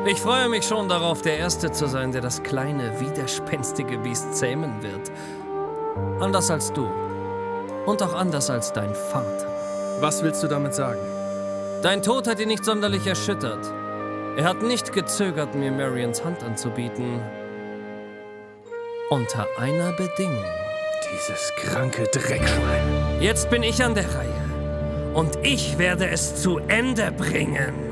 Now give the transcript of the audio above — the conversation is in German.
Ich freue mich schon darauf, der Erste zu sein, der das kleine, widerspenstige Biest zähmen wird. Anders als du. Und auch anders als dein Vater. Was willst du damit sagen? Dein Tod hat ihn nicht sonderlich erschüttert. Er hat nicht gezögert, mir Marions Hand anzubieten. Unter einer Bedingung. Dieses kranke Dreckschwein. Jetzt bin ich an der Reihe. Und ich werde es zu Ende bringen.